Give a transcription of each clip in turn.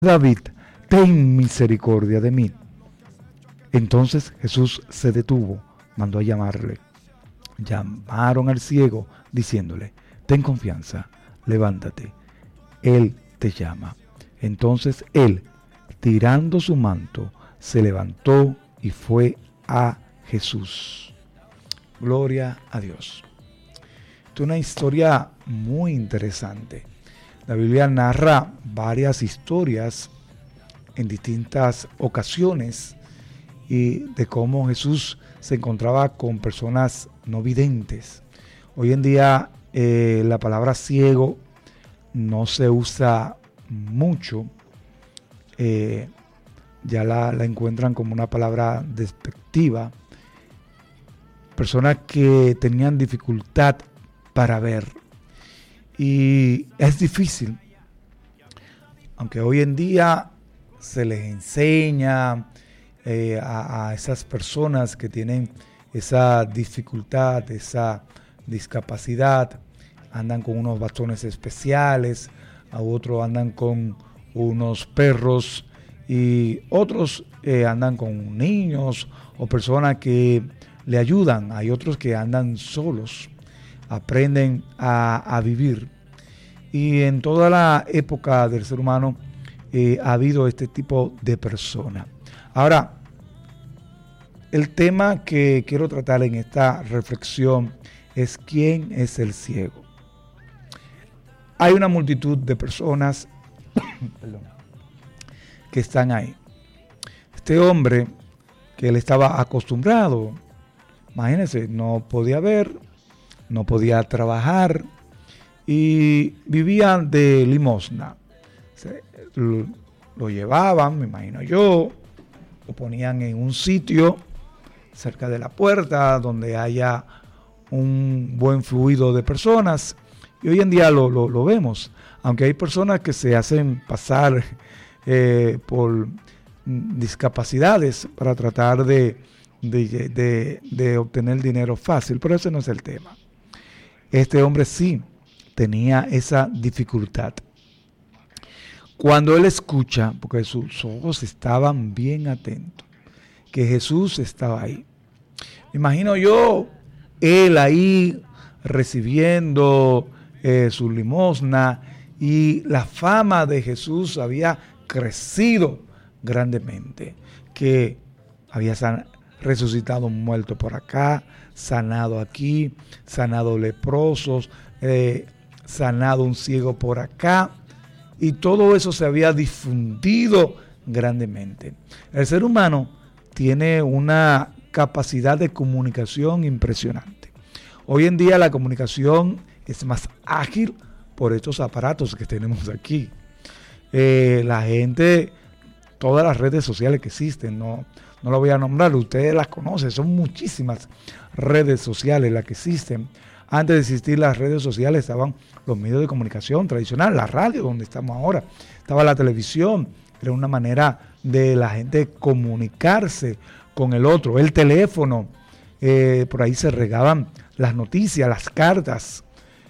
David, ten misericordia de mí. Entonces Jesús se detuvo, mandó a llamarle. Llamaron al ciego, diciéndole, ten confianza, levántate, él te llama. Entonces él, tirando su manto, se levantó y fue a Jesús. Gloria a Dios. Esta es una historia muy interesante. La Biblia narra varias historias en distintas ocasiones y de cómo Jesús se encontraba con personas no videntes. Hoy en día la palabra ciego no se usa mucho. Ya la encuentran como una palabra despectiva. Personas que tenían dificultad para ver. Y es difícil, aunque hoy en día se les enseña a esas personas que tienen esa dificultad, esa discapacidad, andan con unos bastones especiales, a otros andan con unos perros y otros andan con niños o personas que le ayudan. Hay otros que andan solos, aprenden a vivir. Y en toda la época del ser humano ha habido este tipo de personas. Ahora, el tema que quiero tratar en esta reflexión es ¿quién es el ciego? Hay una multitud de personas que están ahí. Este hombre que él estaba acostumbrado, imagínense, no podía ver, no podía trabajar y vivía de limosna. Lo llevaban, me imagino yo, lo ponían en un sitio cerca de la puerta donde haya un buen fluido de personas y hoy en día lo vemos, aunque hay personas que se hacen pasar por discapacidades para tratar de obtener dinero fácil, pero ese no es el tema. Este hombre sí tenía esa dificultad. Cuando él escucha, porque sus ojos estaban bien atentos, que Jesús estaba ahí. Me imagino yo, él ahí recibiendo su limosna y la fama de Jesús había crecido grandemente, que había resucitado un muerto por acá, sanado aquí, sanado leprosos, sanado un ciego por acá, y todo eso se había difundido grandemente. El ser humano tiene una capacidad de comunicación impresionante. Hoy en día la comunicación es más ágil por estos aparatos que tenemos aquí. La gente, todas las redes sociales que existen, no lo voy a nombrar, ustedes las conocen, son muchísimas redes sociales las que existen. Antes de existir las redes sociales estaban los medios de comunicación tradicionales, la radio donde estamos ahora, estaba la televisión, era una manera de la gente comunicarse con el otro, el teléfono, por ahí se regaban las noticias, las cartas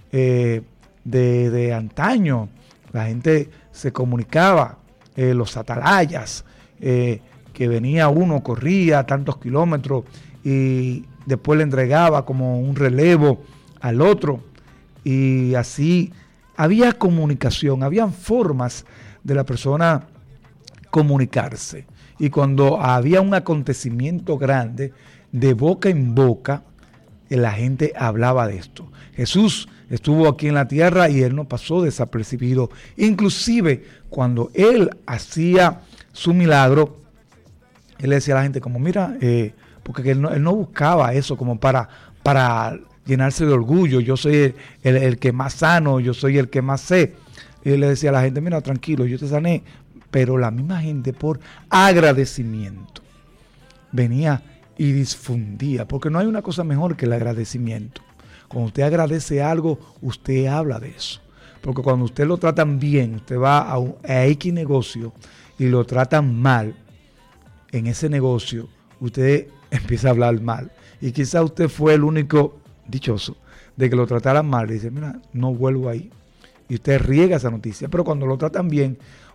de antaño, la gente se comunicaba, los atalayas, que venía uno, corría tantos kilómetros y después le entregaba como un relevo al otro y así había comunicación, habían formas de la persona comunicarse y cuando había un acontecimiento grande de boca en boca la gente hablaba de esto. Jesús estuvo aquí en la tierra y él no pasó desapercibido, inclusive cuando él hacía su milagro él le decía a la gente como mira, porque él no buscaba eso como para llenarse de orgullo, yo soy el que más sano, yo soy el que más sé. Y él le decía a la gente, mira, tranquilo, yo te sané, pero la misma gente por agradecimiento venía y difundía, porque no hay una cosa mejor que el agradecimiento. Cuando usted agradece algo, usted habla de eso, porque cuando usted lo tratan bien, usted va a X negocio y lo tratan mal, en ese negocio usted empieza a hablar mal, y quizá usted fue el único dichoso de que lo trataran mal y dice, mira, no vuelvo ahí, y usted riega esa noticia, pero cuando lo tratan bien,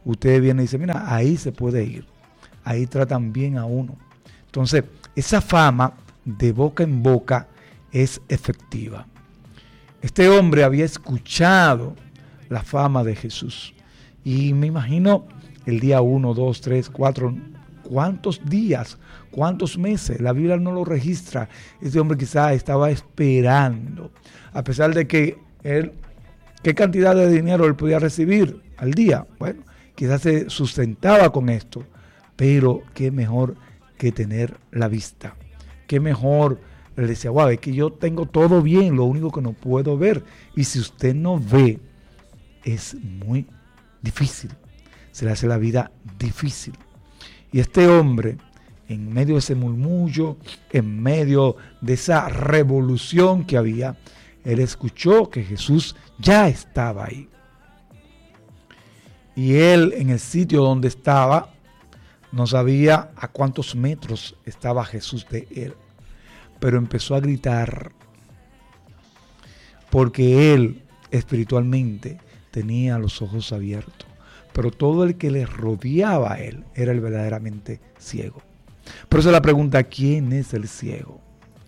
usted viene y dice, mira, ahí se puede ir. Ahí tratan bien a uno. Entonces, esa fama de boca en boca es efectiva. Este hombre había escuchado la fama de Jesús. Y me imagino el día 1, 2, 3, 4, ¿cuántos días? ¿Cuántos meses? La Biblia no lo registra. Este hombre quizás estaba esperando. A pesar de que él, ¿qué cantidad de dinero él podía recibir al día? Bueno, quizás se sustentaba con esto. Pero qué mejor que tener la vista. Qué mejor, le decía, wow, es que yo tengo todo bien, lo único que no puedo ver. Y si usted no ve, es muy difícil. Se le hace la vida difícil. Y este hombre, en medio de ese murmullo, en medio de esa revolución que había, él escuchó que Jesús ya estaba ahí. Y él, en el sitio donde estaba, no sabía a cuántos metros estaba Jesús de él, pero empezó a gritar porque él espiritualmente tenía los ojos abiertos, pero todo el que le rodeaba a él era el verdaderamente ciego. Por eso la pregunta, ¿quién es el ciego?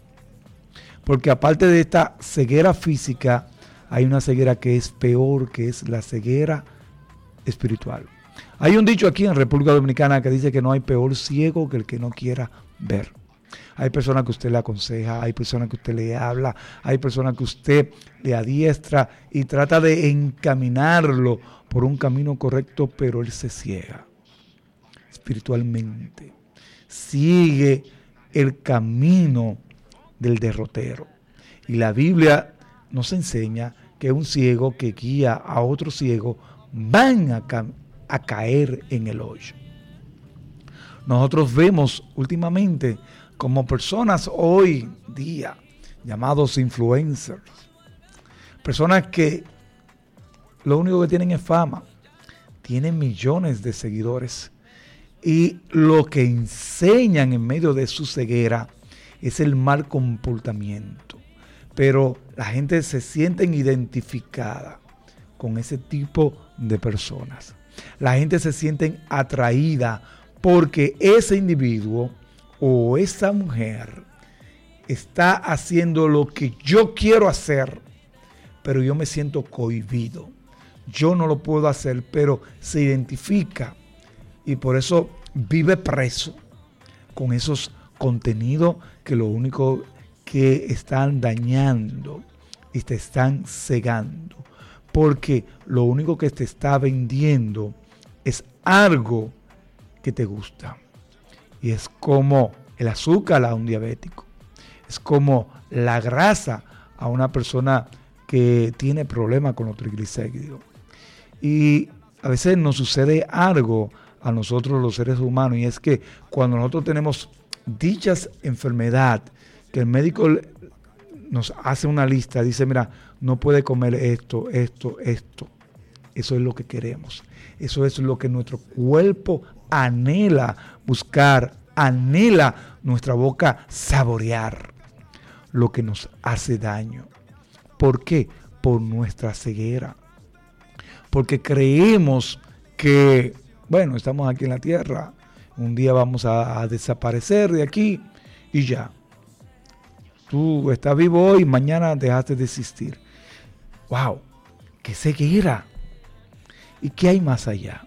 Porque aparte de esta ceguera física, hay una ceguera que es peor, que es la ceguera espiritual. Hay un dicho aquí en República Dominicana que dice que no hay peor ciego que el que no quiera ver. Hay personas que usted le aconseja, hay personas que usted le habla, hay personas que usted le adiestra y trata de encaminarlo por un camino correcto, pero él se ciega espiritualmente. Sigue el camino del derrotero. Y la Biblia nos enseña que un ciego que guía a otro ciego van a caer en el hoyo. Nosotros vemos últimamente como personas hoy día llamados influencers, personas que lo único que tienen es fama, tienen millones de seguidores y lo que enseñan en medio de su ceguera es el mal comportamiento, pero la gente se siente identificada con ese tipo de personas. La gente se siente atraída porque ese individuo o esa mujer está haciendo lo que yo quiero hacer, pero yo me siento cohibido. Yo no lo puedo hacer, pero se identifica y por eso vive preso con esos contenidos que lo único que están dañando y te están cegando. Porque lo único que te está vendiendo es algo que te gusta. Y es como el azúcar a un diabético. Es como la grasa a una persona que tiene problemas con los triglicéridos. Y a veces nos sucede algo a nosotros los seres humanos. Y es que cuando nosotros tenemos dichas enfermedades, que el médico nos hace una lista, dice, mira, no puede comer esto, esto, esto. Eso es lo que queremos. Eso es lo que nuestro cuerpo anhela buscar, anhela nuestra boca saborear. Lo que nos hace daño. ¿Por qué? Por nuestra ceguera. Porque creemos que, bueno, estamos aquí en la tierra, un día vamos a desaparecer de aquí y ya. Tú estás vivo hoy, mañana dejaste de existir. ¡Wow! ¡Qué ceguera! ¿Y qué hay más allá?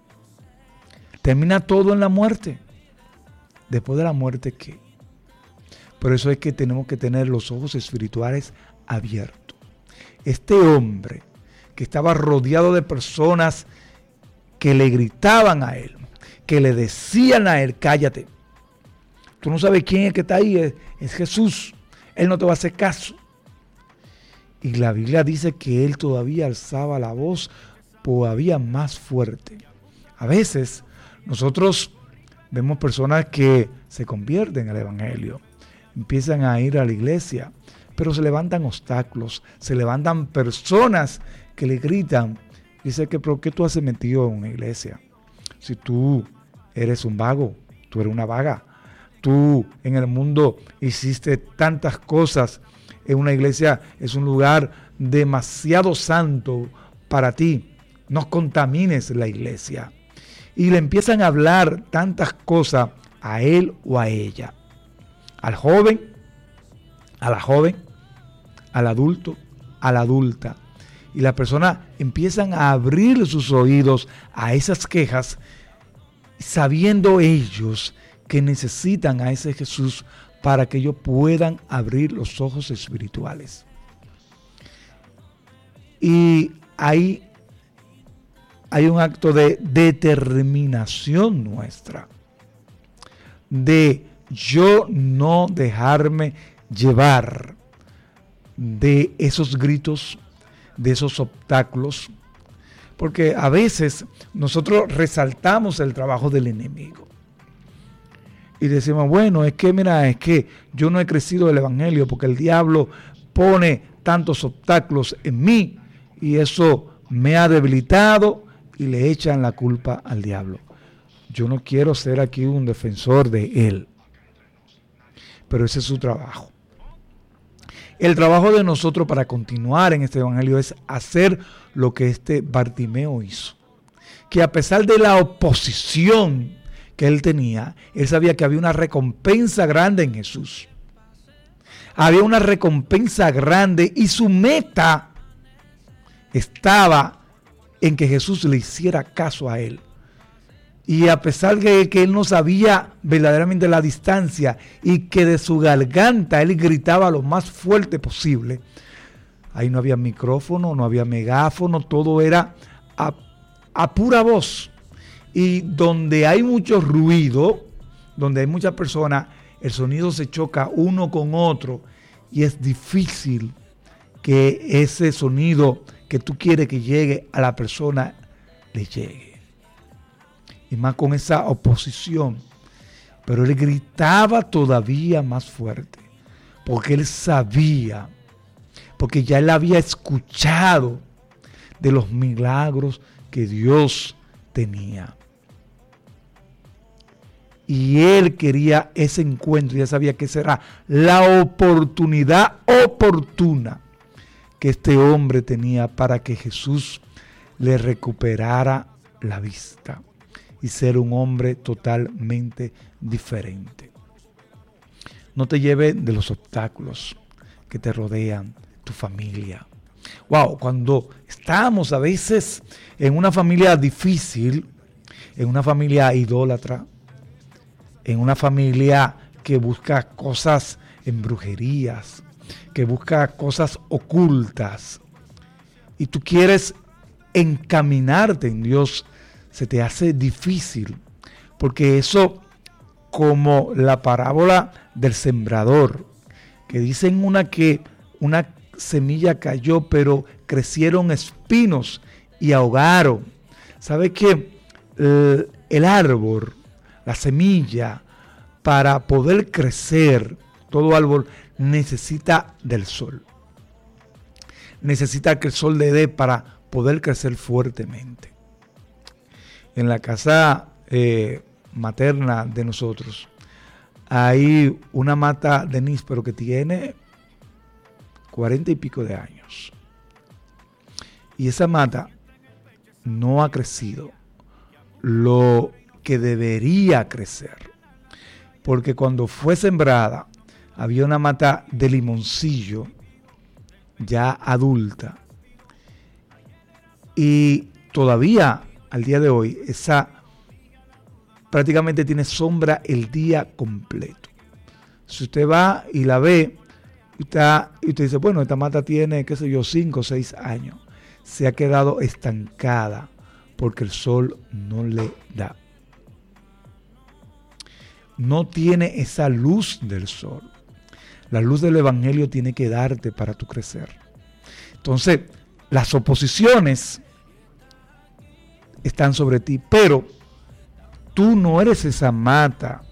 Termina todo en la muerte. Después de la muerte, ¿qué? Por eso es que tenemos que tener los ojos espirituales abiertos. Este hombre que estaba rodeado de personas que le gritaban a él, que le decían a él, cállate. Tú no sabes quién es que está ahí, es Jesús. Él no te va a hacer caso. Y la Biblia dice que él todavía alzaba la voz todavía más fuerte. A veces nosotros vemos personas que se convierten al evangelio, empiezan a ir a la iglesia, pero se levantan obstáculos, se levantan personas que le gritan. Dice que, ¿pero qué tú has metido en una iglesia? Si tú eres un vago, tú eres una vaga. Tú en el mundo hiciste tantas cosas. En una iglesia es un lugar demasiado santo para ti. No contamines la iglesia. y le empiezan a hablar tantas cosas a él o a ella, al joven, a la joven, al adulto, a la adulta. Y las personas empiezan a abrir sus oídos a esas quejas, sabiendo ellos que necesitan a ese Jesús para que ellos puedan abrir los ojos espirituales. Y ahí hay un acto de determinación nuestra, de yo no dejarme llevar de esos gritos, de esos obstáculos, porque a veces nosotros resaltamos el trabajo del enemigo y decimos, bueno, es que yo no he crecido del evangelio porque el diablo pone tantos obstáculos en mí y eso me ha debilitado, y le echan la culpa al diablo. Yo no quiero ser aquí un defensor de él, pero ese es su trabajo. El trabajo de nosotros para continuar en este evangelio es hacer lo que este Bartimeo hizo. Que a pesar de la oposición que él tenía, él sabía que había una recompensa grande en Jesús. Había una recompensa grande y su meta estaba en que Jesús le hiciera caso a él. Y a pesar de que él no sabía verdaderamente la distancia y que de su garganta él gritaba lo más fuerte posible, ahí no había micrófono, no había megáfono, todo era a pura voz. Y donde hay mucho ruido, donde hay muchas personas, el sonido se choca uno con otro y es difícil que ese sonido que tú quieres que llegue a la persona le llegue. Y más con esa oposición. Pero él gritaba todavía más fuerte, porque él sabía, porque ya él había escuchado de los milagros que Dios tenía. Y él quería ese encuentro, ya sabía que esa era la oportunidad oportuna que este hombre tenía para que Jesús le recuperara la vista y ser un hombre totalmente diferente. No te lleves de los obstáculos que te rodean, tu familia. Wow, cuando estamos a veces en una familia difícil, en una familia idólatra, en una familia que busca cosas en brujerías, que busca cosas ocultas, y tú quieres encaminarte en Dios, se te hace difícil, porque eso, como la parábola del sembrador, que dicen que una semilla cayó, pero crecieron espinos y ahogaron. ¿Sabe qué? El árbol, la semilla, para poder crecer, todo árbol necesita del sol. Necesita que el sol le dé para poder crecer fuertemente. En la casa materna de nosotros hay una mata de níspero que tiene 40 y pico de años. Y esa mata no ha crecido lo que debería crecer. Porque cuando fue sembrada, había una mata de limoncillo ya adulta. Y todavía al día de hoy, esa prácticamente tiene sombra el día completo. Si usted va y la ve, y usted dice, bueno, esta mata tiene, 5 o 6 años. Se ha quedado estancada porque el sol no le da. No tiene esa luz del sol. La luz del evangelio tiene que darte para tu crecer. Entonces, las oposiciones están sobre ti, pero tú no eres esa mata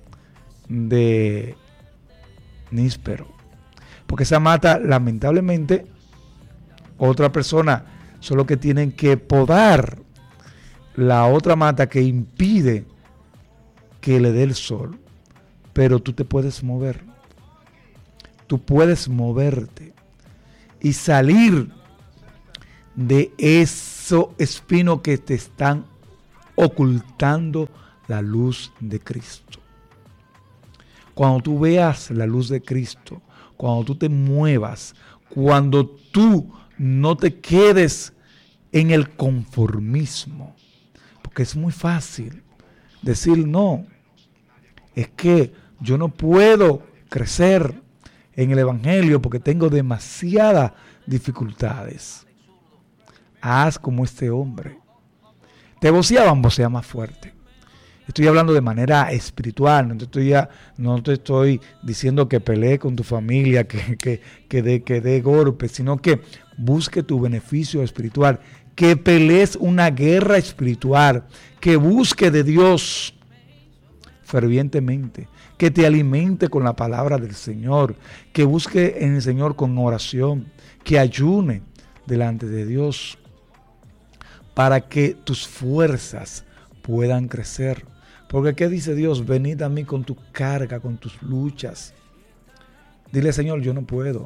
de níspero. Porque esa mata, lamentablemente, otra persona solo que tienen que podar la otra mata que impide que le dé el sol. Pero tú te puedes mover. Tú puedes moverte y salir de esos espinos que te están ocultando la luz de Cristo. Cuando tú veas la luz de Cristo, cuando tú te muevas, cuando tú no te quedes en el conformismo, porque es muy fácil decir no, es que yo no puedo crecer en el Evangelio porque tengo demasiadas dificultades. Haz como este hombre. Te voceaban, vocea más fuerte. Estoy hablando de manera espiritual, no te estoy diciendo que pelee con tu familia, que dé golpes, sino que busque tu beneficio espiritual, que pelees una guerra espiritual, que busque de Dios fervientemente, que te alimente con la palabra del Señor, que busque en el Señor con oración, que ayune delante de Dios para que tus fuerzas puedan crecer. Porque ¿qué dice Dios? Venid a mí con tu carga, con tus luchas. Dile, Señor, yo no puedo.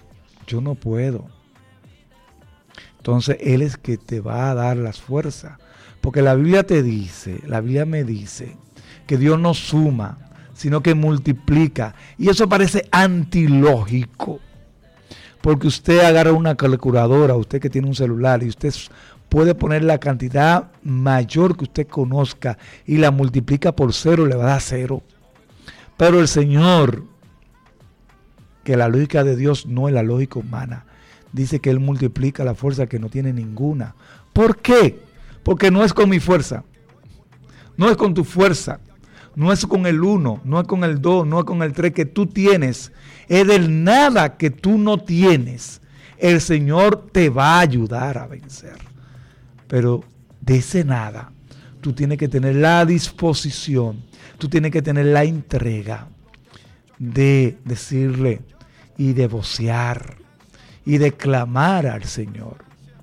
Entonces Él es que te va a dar las fuerzas. Porque la Biblia me dice que Dios no suma, sino que multiplica. Y eso parece antilógico. Porque usted agarra una calculadora, usted que tiene un celular, y usted puede poner la cantidad mayor que usted conozca y la multiplica por 0, le va a dar 0. Pero el Señor, que la lógica de Dios no es la lógica humana, dice que Él multiplica la fuerza que no tiene ninguna. ¿Por qué? Porque no es con mi fuerza, no es con tu fuerza, no es con el 1, no es con el 2, no es con el 3 que tú tienes, es del nada que tú no tienes. El Señor te va a ayudar a vencer. Pero de ese nada, tú tienes que tener la disposición, tú tienes que tener la entrega de decirle y de vocear y de clamar al Señor.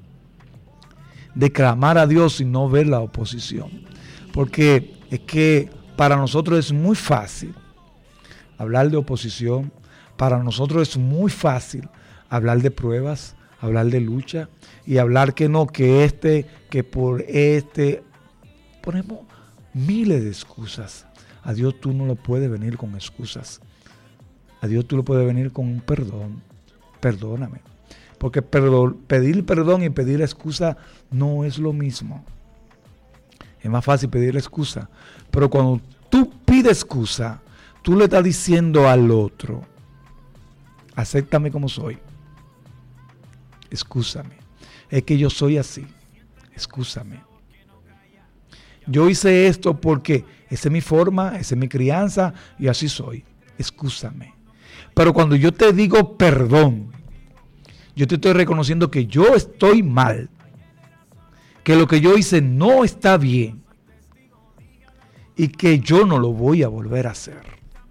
De clamar a Dios y no ver la oposición. Porque es que para nosotros es muy fácil hablar de oposición, para nosotros es muy fácil hablar de pruebas, hablar de lucha y hablar que no, que por ponemos miles de excusas. A Dios tú no lo puedes venir con excusas. A Dios tú lo puedes venir con un perdón. Perdóname. Porque pedir perdón y pedir excusa no es lo mismo. Es más fácil pedir excusa. Pero cuando tú pides excusa, tú le estás diciendo al otro, acéptame como soy. Excúsame. Es que yo soy así. Excúsame. Yo hice esto porque esa es mi forma, esa es mi crianza y así soy. Excúsame. Pero cuando yo te digo perdón, yo te estoy reconociendo que yo estoy mal, que lo que yo hice no está bien y que yo no lo voy a volver a hacer.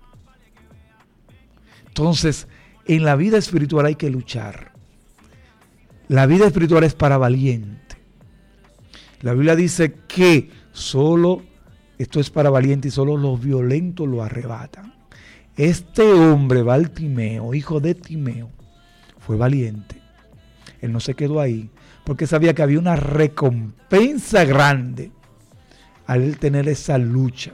Entonces, en la vida espiritual hay que luchar. La vida espiritual es para valiente. La Biblia dice que esto es para valiente y solo los violentos lo arrebatan. Este hombre, Bartimeo, hijo de Timeo, fue valiente. Él no se quedó ahí porque sabía que había una recompensa grande al él tener esa lucha.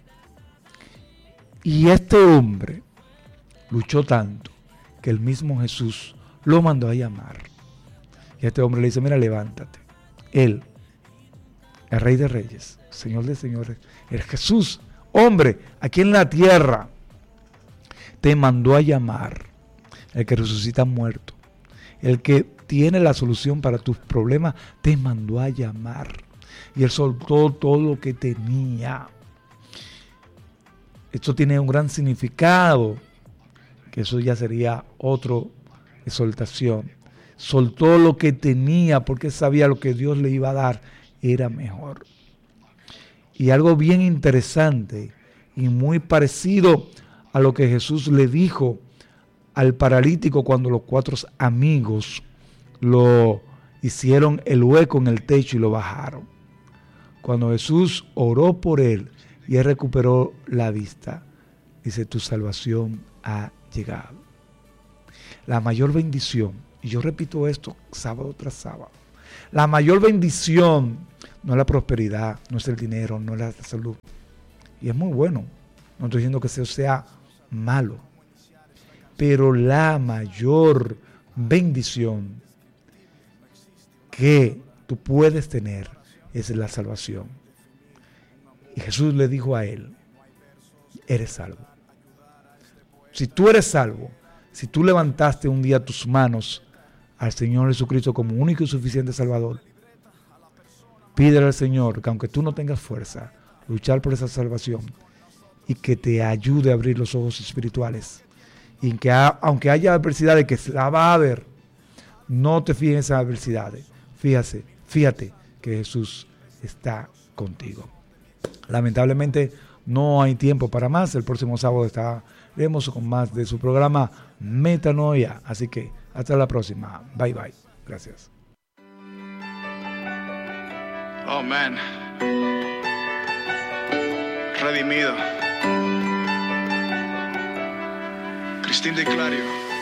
Y este hombre luchó tanto que el mismo Jesús lo mandó a llamar. Y este hombre le dice, mira, levántate. Él, el Rey de Reyes, Señor de Señores, el Jesús, hombre, aquí en la tierra, te mandó a llamar. El que resucita muerto, el que tiene la solución para tus problemas, te mandó a llamar. Y él soltó todo lo que tenía. Esto tiene un gran significado, que eso ya sería otra exaltación. Soltó lo que tenía porque sabía lo que Dios le iba a dar era mejor. Y algo bien interesante y muy parecido a lo que Jesús le dijo al paralítico cuando los 4 amigos lo hicieron el hueco en el techo y lo bajaron. Cuando Jesús oró por él y él recuperó la vista, dice, tu salvación ha llegado. La mayor bendición, y yo repito esto sábado tras sábado, la mayor bendición no es la prosperidad, no es el dinero, no es la salud. Y es muy bueno. No estoy diciendo que eso sea malo. Pero la mayor bendición que tú puedes tener es la salvación. Y Jesús le dijo a él, eres salvo. Si tú eres salvo, si tú levantaste un día tus manos al Señor Jesucristo como único y suficiente Salvador, pídele al Señor que aunque tú no tengas fuerza, luchar por esa salvación y que te ayude a abrir los ojos espirituales. Y que aunque haya adversidades que la va a haber, no te fijes en esas adversidades. Fíjate que Jesús está contigo. Lamentablemente no hay tiempo para más. El próximo sábado estaremos con más de su programa Metanoia. Así que hasta la próxima. Bye bye. Gracias. Oh man. Redimido. Cristín de Clario.